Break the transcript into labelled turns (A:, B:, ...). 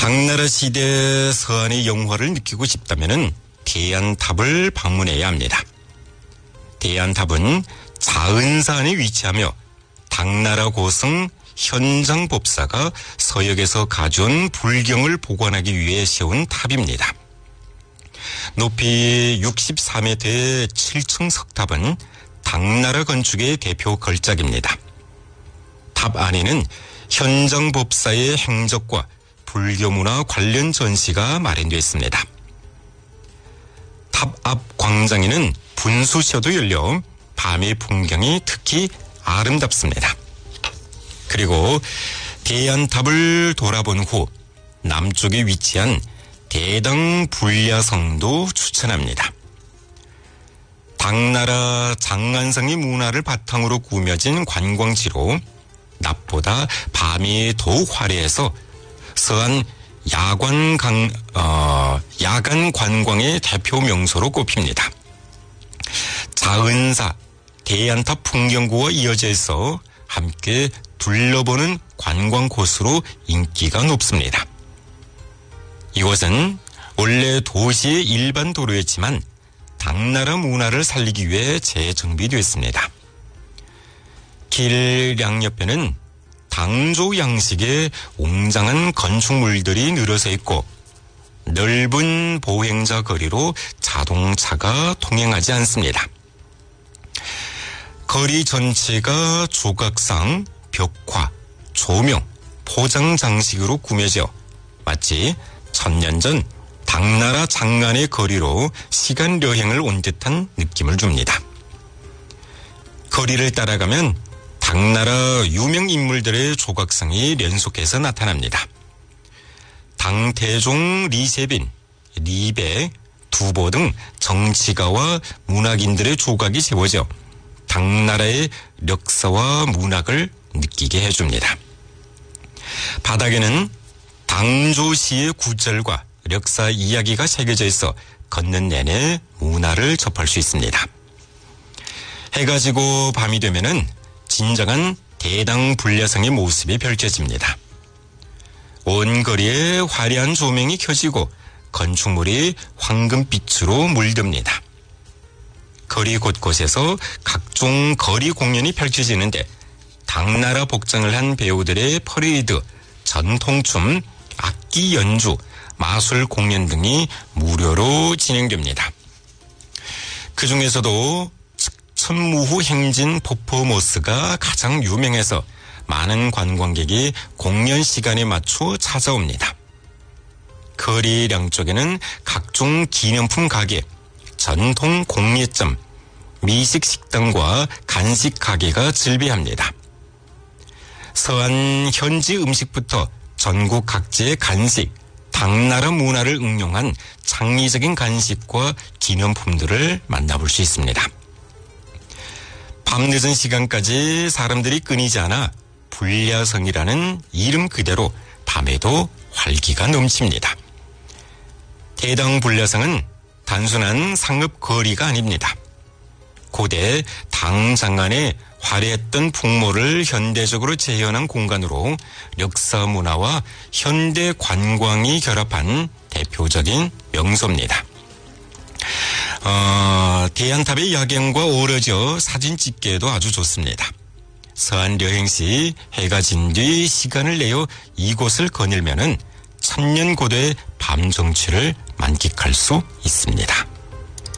A: 당나라 시대 서안의 영화를 느끼고 싶다면 대안탑을 방문해야 합니다. 대안탑은 자은산에 위치하며 당나라 고승 현장법사가 서역에서 가져온 불경을 보관하기 위해 세운 탑입니다. 높이 63m의 7층 석탑은 당나라 건축의 대표 걸작입니다. 탑 안에는 현장법사의 행적과 불교문화 관련 전시가 마련되어 있습니다. 탑 앞 광장에는 분수쇼도 열려 밤의 풍경이 특히 아름답습니다. 그리고 대안탑을 돌아본 후 남쪽에 위치한 대당 불야성도 추천합니다. 당나라 장안성의 문화를 바탕으로 꾸며진 관광지로 낮보다 밤이 더욱 화려해서 서안 야간 관광의 대표 명소로 꼽힙니다. 자은사, 대안탑 풍경구와 이어져 있어 함께 둘러보는 관광 코스로 인기가 높습니다. 이곳은 원래 도시의 일반 도로였지만 당나라 문화를 살리기 위해 재정비되었습니다. 길 양옆에는 당조 양식의 웅장한 건축물들이 늘어서 있고 넓은 보행자 거리로 자동차가 통행하지 않습니다. 거리 전체가 조각상, 벽화, 조명, 포장 장식으로 꾸며져 마치 1000년 전 당나라 장안의 거리로 시간 여행을 온 듯한 느낌을 줍니다. 거리를 따라가면 당나라 유명 인물들의 조각상이連속해서 나타납니다. 당태종 리세빈, 리배, 두보 등 정치가와 문학인들의 조각이 세워져 당나라의 역사와 문학을 느끼게 해줍니다. 바닥에는 당조시의 구절과 역사 이야기가 새겨져 있어 걷는 내내 문화를 접할 수 있습니다. 해가 지고 밤이 되면은 진정한 대당 불야성의 모습이 펼쳐집니다. 온 거리에 화려한 조명이 켜지고 건축물이 황금빛으로 물듭니다. 거리 곳곳에서 각종 거리 공연이 펼쳐지는데 당나라 복장을 한 배우들의 퍼레이드, 전통춤, 악기 연주, 마술 공연 등이 무료로 진행됩니다. 그 중에서도 측천무후 행진 퍼포먼스가 가장 유명해서 많은 관광객이 공연 시간에 맞춰 찾아옵니다. 거리 양쪽에는 각종 기념품 가게, 전통 공예점, 미식 식당과 간식 가게가 즐비합니다. 서안 현지 음식부터 전국 각지의 간식, 당나라 문화를 응용한 창의적인 간식과 기념품들을 만나볼 수 있습니다. 밤늦은 시간까지 사람들이 끊이지 않아 불야성이라는 이름 그대로 밤에도 활기가 넘칩니다. 대당 불야성은 단순한 상업 거리가 아닙니다. 고대 당 장안의 화려했던 풍모를 현대적으로 재현한 공간으로 역사 문화와 현대 관광이 결합한 대표적인 명소입니다. 대안탑의 야경과 어우러져 사진 찍기에도 아주 좋습니다. 서안 여행 시 해가 진 뒤 시간을 내어 이곳을 거닐면은 천년 고도의 밤 정취를 만끽할 수 있습니다.